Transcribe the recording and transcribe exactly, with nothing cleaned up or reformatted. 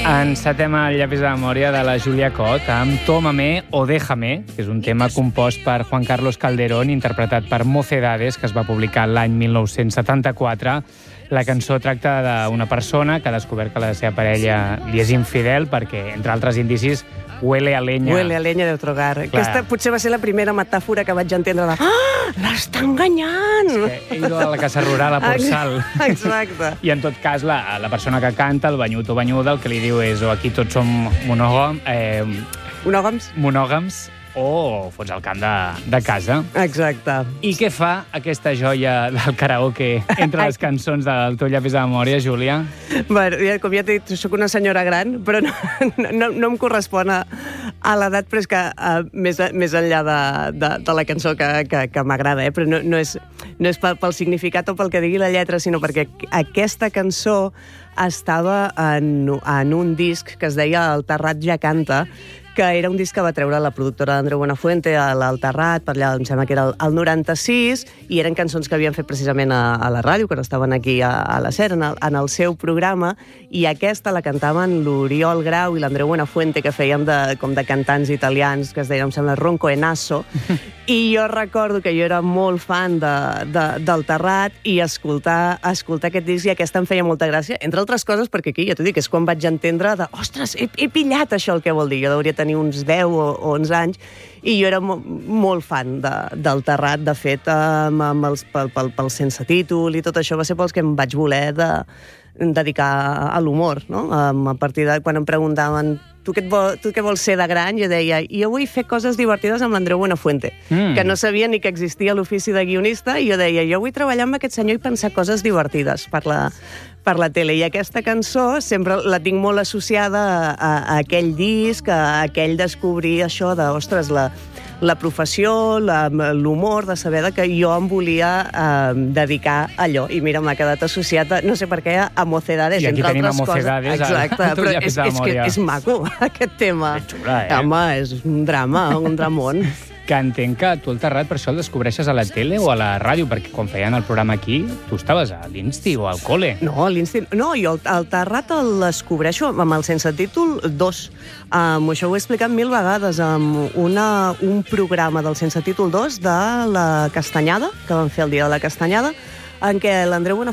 Encetem el llapis de memòria de la Júlia Cot amb Tómame o Déjame, que és un tema compost per Juan Carlos Calderón, interpretat per Mocedades, que es va publicar l'any mil nou-cents setanta-quatre. La cançó tracta d'una persona que ha descobert que la seva parella li és infidel perquè, entre altres indicis, huele a leña. Huele a leña de otro hogar. Clar. Aquesta potser va ser la primera metàfora que vaig entendre de ah, l'està enganyant! És que he ido a la casa rural a por sal. Exacte. I en tot cas, la, la persona que canta, el banyut o banyuda, el que li diu és o aquí tots som monògam, eh, monògams, monògams o fots al camp de, de casa. Exacte. I què fa aquesta joia del karaoke entre les cançons del teu llapis de memòria, Júlia? Bueno, com ja t'he dit, soc una senyora gran, però no, no, no em correspon a, a l'edat, però és que uh, més, més enllà de, de, de la cançó que, que, que m'agrada, eh? Però no, no és, no és pel, pel significat o pel que digui la lletra, sinó perquè aquesta cançó estava en, en un disc que es deia El Terrat ja canta, que era un disc que va treure la productora d'Andreu Buenafuente a l'Alt Terrat, per allà em sembla que era el, el noranta-sis, i eren cançons que havien fet precisament a, a la ràdio, quan estaven aquí a, a la SER, en el, en el seu programa, i aquesta la cantaven l'Oriol Grau i l'Andreu Buenafuente, que fèiem de, com de cantants italians, que es deien, em sembla, Ronco e Naso, i jo recordo que jo era molt fan de, de, del Terrat, i escoltar, escoltar aquest disc, i aquesta em feia molta gràcia, entre altres coses, perquè aquí, ja t'ho dic, és quan vaig entendre de, ostres, he, he pillat això el que vol dir, jo hauria tenir uns deu o onze anys, i jo era mo molt fan de, del Terrat. De fet, amb, amb els, pel, pel, pel sense títol i tot això va ser pels que em vaig voler de, dedicar a l'humor, no? A partir de quan em preguntaven tu què, vol, tu què vols ser de gran, jo deia jo vull fer coses divertides amb l'Andreu Buenafuente, mm. que no sabia ni que existia l'ofici de guionista, i jo deia jo vull treballar amb aquest senyor i pensar coses divertides per la, per la tele. I aquesta cançó sempre la tinc molt associada a, a, a aquell disc, a aquell descobrir això de, ostres, la, la professió, l'humor, de saber que jo em volia eh, dedicar a allò. I mira, m'ha quedat associat, a, no sé per què, a Mocedades, entre altres coses. I aquí tenim a Mocedades. Exacte, a, però és, és, que és maco, aquest tema. És xula, eh? Home, és un drama, un dramón. Que entenc que tu el Terrat per això el descobreixes a la tele o a la ràdio, perquè quan feien el programa aquí, tu estaves a l'Insti o al col·le. No, a l'Insti... No, jo el, el Terrat el descobreixo amb el sense títol dos. Um, això ho he explicat mil vegades amb una, un programa del sense títol dos de la Castanyada, que van fer el dia de la Castanyada, en què l'Andreu